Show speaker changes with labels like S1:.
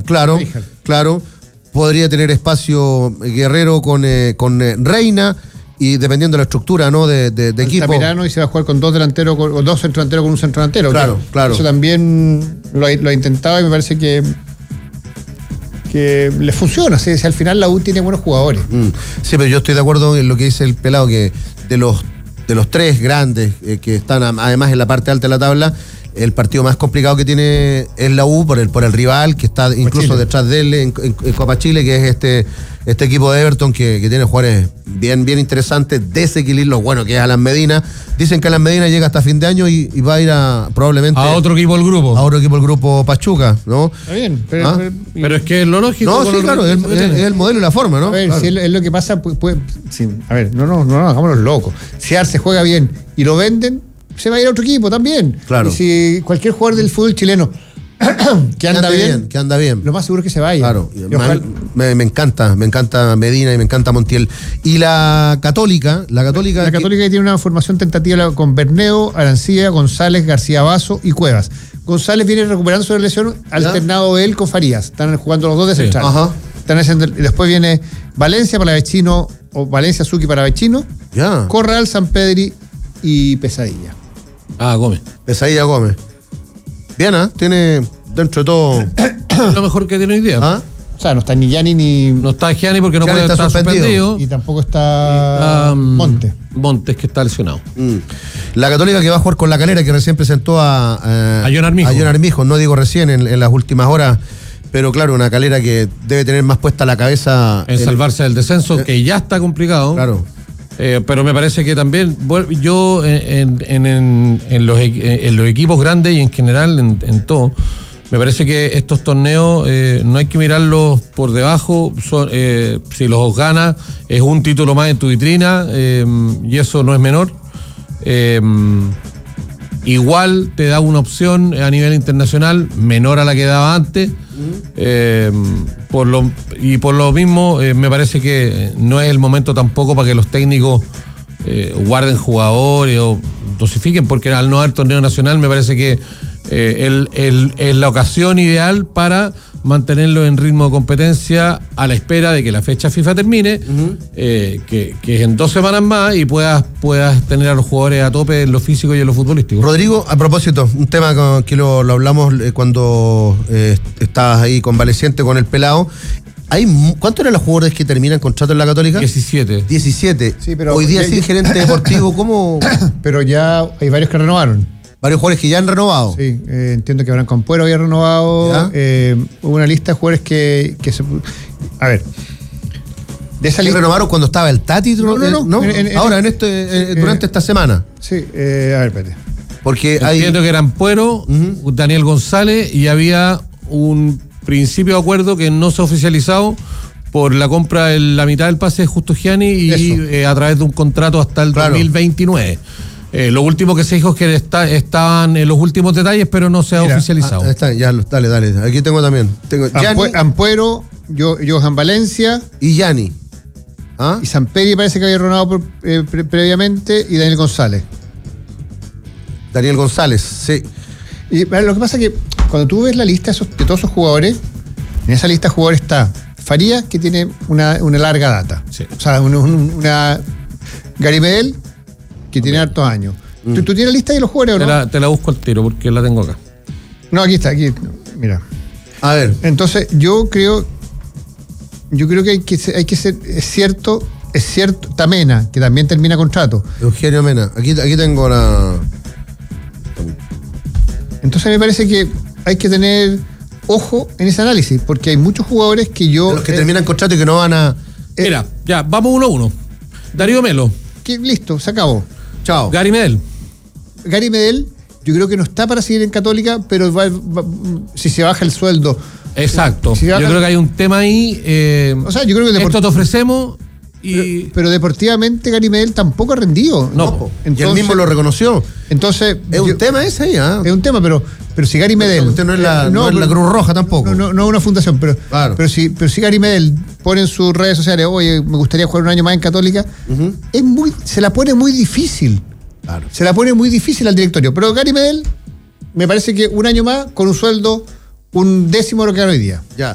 S1: Claro. Podría tener espacio Guerrero con Reina, y dependiendo de la estructura, ¿no? de equipo.
S2: Altamirano, y se va a jugar con dos delanteros, con dos centrodelanteros con un centrodelantero.
S1: Claro.
S2: Eso también lo ha intentado y me parece que le funciona. Si al final la U tiene buenos jugadores.
S1: Sí, pero yo estoy de acuerdo en lo que dice el Pelado, que de los tres grandes que están además en la parte alta de la tabla, el partido más complicado que tiene es la U por el rival, que está incluso detrás de él en Copa Chile, que es este equipo de Everton que tiene jugadores bien interesantes, desequilibrio, bueno, que es Alan Medina. Dicen que Alan Medina llega hasta fin de año y va a ir probablemente
S3: a otro equipo del grupo.
S1: A otro equipo del grupo Pachuca, ¿no?
S2: Está bien,
S3: pero es que es lo lógico.
S1: No, sí, claro, es el modelo y la forma, ¿no?
S2: A ver,
S1: claro.
S2: Si es lo que pasa, sí, a ver, no, hagámonos locos. Si Arce juega bien y lo venden, se va a ir a otro equipo también.
S1: Claro.
S2: Y si cualquier jugador del fútbol chileno que anda bien, lo más seguro es que se vaya.
S1: Claro, me encanta Medina y me encanta Montiel. Y la Católica
S2: que tiene una formación tentativa con Berneo, Arancía, González, García Basso y Cuevas. González viene recuperando su lesión, alternado él con Farías. Están jugando los dos de central.
S1: Ajá.
S2: Después viene Valencia para Vecino, o Valencia Zucchi para Vecino, Corral, Sampedri y Pesadilla.
S3: Gómez.
S1: Pesadilla Gómez. Bien, tiene dentro de todo
S3: lo mejor que tiene hoy día.
S2: O sea, no está ni Gianni ni...
S3: No está Gianni porque no
S1: Gianni
S3: puede estar suspendido.
S2: Y tampoco está
S3: Montes, que está lesionado.
S1: La Católica que va a jugar con La Calera, que recién presentó a John Armijo. No digo recién, en las últimas horas. Pero claro, una Calera que debe tener más puesta la cabeza
S3: en salvarse del descenso, que ya está complicado.
S1: Claro.
S3: Pero me parece que también yo en los equipos grandes y en general en todo, me parece que estos torneos no hay que mirarlos por debajo. Si los ganas es un título más en tu vitrina, y eso no es menor. Igual te da una opción a nivel internacional menor a la que daba antes. Por lo mismo me parece que no es el momento tampoco para que los técnicos guarden jugadores o dosifiquen, porque al no haber torneo nacional me parece que es la ocasión ideal para mantenerlo en ritmo de competencia a la espera de que la fecha FIFA termine, que es en 2 semanas más, y puedas tener a los jugadores a tope en lo físico y en lo futbolístico.
S1: Rodrigo, a propósito, un tema que lo hablamos cuando estabas ahí convaleciente con el Pelado. ¿Cuántos eran los jugadores que terminan contrato en la Católica?
S3: 17.
S2: Sí, pero
S1: hoy día sí, gerente deportivo, ¿cómo?
S2: Pero ya hay varios que renovaron.
S1: Varios jugadores que ya han renovado.
S2: Sí, entiendo que Abraham Campuero había renovado. Hubo una lista de jugadores que se... A ver. De esa lista...
S1: ¿Renovaron cuando estaba el Tati?
S2: No.
S1: Ahora, durante esta semana.
S2: Sí, a ver, espérate.
S1: Porque
S3: entiendo que eran Puero, Daniel González, y había un principio de acuerdo que no se ha oficializado por la compra de la mitad del pase de Justo Gianni y a través de un contrato hasta el 2029. Lo último que se dijo es que estaban en los últimos detalles, pero no se ha oficializado.
S1: Dale. Aquí tengo también.
S2: Ampuero, Johan Valencia.
S1: Y Gianni.
S2: Y Sampedri parece que había renovado previamente, y Daniel González.
S1: Sí.
S2: Y lo que pasa es que cuando tú ves la lista de todos esos jugadores, en esa lista de jugadores está Farías, que tiene una larga data.
S3: Sí.
S2: O sea, una Gary Medel, que tiene hartos años. ¿Tú tienes la lista de los jugadores o no?
S3: Te la busco al tiro porque la tengo acá.
S2: No, aquí está, mira.
S1: A ver.
S2: Entonces, yo creo que hay que ser, es cierto, Tamena, que también termina contrato.
S1: Eugenio Mena. Aquí tengo la...
S2: Entonces me parece que hay que tener ojo en ese análisis, porque hay muchos jugadores que yo...
S1: Los que terminan contrato y que no van a...
S3: Mira, ya, vamos 1-1. Darío Melo.
S2: Listo, se acabó.
S1: Chao.
S3: Gary Medel,
S2: yo creo que no está para seguir en Católica, pero si se baja el sueldo.
S3: Exacto. Yo creo que hay un tema ahí.
S2: O sea, yo creo que
S3: esto te ofrecemos
S2: pero deportivamente Gary Medel tampoco ha rendido.
S1: No, entonces, y él mismo lo reconoció.
S2: Entonces
S1: es un tema ese ahí,
S2: Es un tema, pero si Gary Medel...
S1: Usted no es la Cruz Roja tampoco.
S2: No es una fundación,
S1: claro.
S2: pero si Gary Medel pone en sus redes sociales, oye, me gustaría jugar un año más en Católica, se la pone muy difícil.
S1: Claro.
S2: Se la pone muy difícil al directorio. Pero Gary Medel, me parece que un año más, con un sueldo 1/10 de lo que gana hoy día.
S1: Ya.